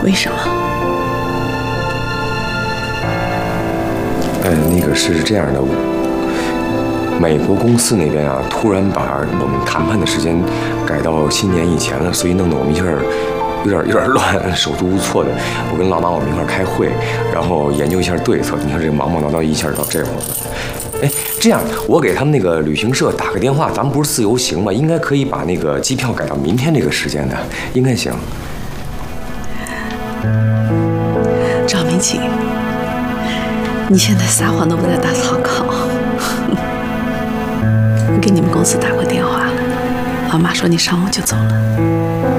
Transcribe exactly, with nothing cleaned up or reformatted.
为什么？ 呃，那个是这样的，美国公司那边啊，突然把我们谈判的时间改到新年以前了，所以弄得我们一下有点有点乱，手足无措的。我跟老马我们一块开会，然后研究一下对策。你看这个忙忙叨叨一下到这会儿了。哎，这样我给他们那个旅行社打个电话，咱们不是自由行吗？应该可以把那个机票改到明天这个时间的，应该行。 赵明启，你现在撒谎都不带打草稿。我给你们公司打过电话了，老马说你上午就走了。